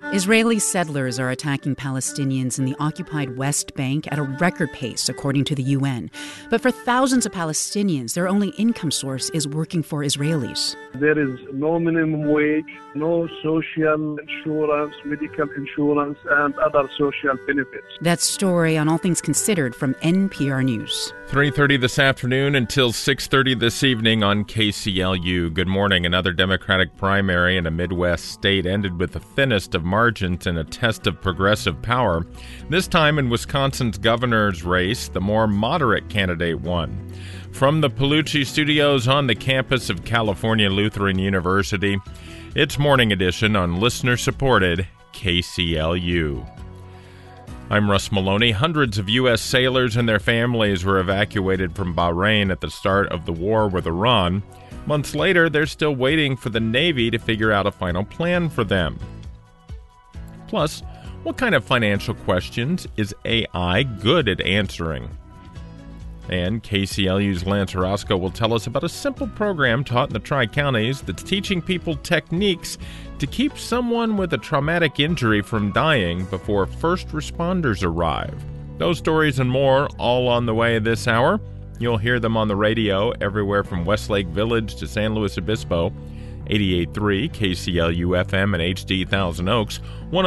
Israeli settlers are attacking Palestinians in the occupied West Bank at a record pace, according to the UN. But for thousands of Palestinians, their only income source is working for Israelis. There is no minimum wage, no social insurance, medical insurance, and other social benefits. That story on All Things Considered from NPR News. 3:30 this afternoon until 6:30 this evening on KCLU. Good morning. Another Democratic primary in a Midwest state ended with the thinnest of margins in a test of progressive power. This time in Wisconsin's governor's race, the more moderate candidate won. From the Palucci Studios on the campus of California Lutheran University, it's Morning Edition on listener-supported KCLU. I'm Russ Maloney. Hundreds of U.S. sailors and their families were evacuated from Bahrain at the start of the war with Iran. Months later, they're still waiting for the Navy to figure out a final plan for them. Plus, what kind of financial questions is AI good at answering? And KCLU's Lance Orozco will tell us about a simple program taught in the Tri-Counties that's teaching people techniques to keep someone with a traumatic injury from dying before first responders arrive. Those stories and more all on the way this hour. You'll hear them on the radio everywhere from Westlake Village to San Luis Obispo. 88.3 KCLU FM and HD Thousand Oaks.